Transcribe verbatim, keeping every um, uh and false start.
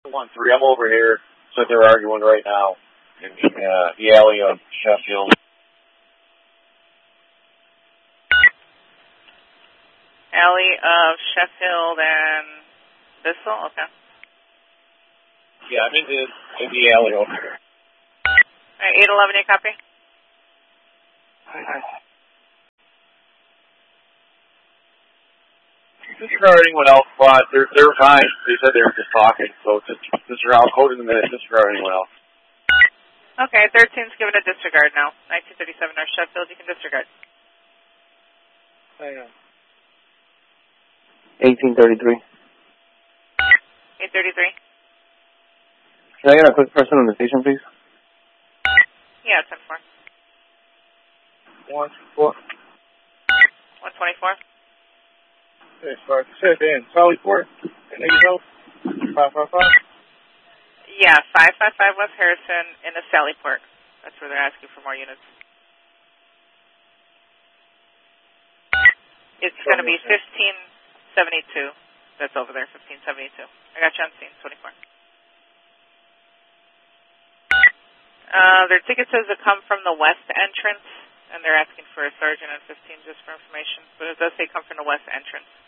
One three. I'm over here. So they're arguing right now in uh, the alley of Sheffield. Alley of Sheffield and Bissell. Okay. Yeah, I'm in the in the alley over here. All right, eight eleven. You copy? Disregard anyone else, but they're they're fine. They said they were just talking, so just disregard. I'll code in a minute. Disregard anyone else. Okay, thirteen's given a disregard now. nineteen thirty-seven North Sheffield. You can disregard. Hang on. eighteen thirty-three. eight thirty-three. Can I get a quick person on the station, please? Yeah, ten four. One four. one twenty-four. Okay, sorry. Say it in Sallyport. And eight help. Five five five. Yeah, five five five West Harrison in the Sallyport. That's where they're asking for more units. It's going to be fifteen seventy-two. That's over there, fifteen seventy-two. I got you on scene, twenty-four. Uh, their ticket says to come from the west entrance, and they're asking for a sergeant on fifteen just for information. But it does say come from the west entrance.